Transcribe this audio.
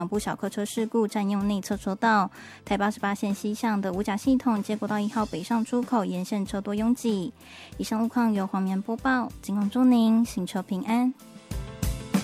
部小客车事故占用内侧车道，台88线西向的五甲系统接国道1号北上出口沿线车多拥挤。以上路况由黄棉播报，仅供祝您行车平安。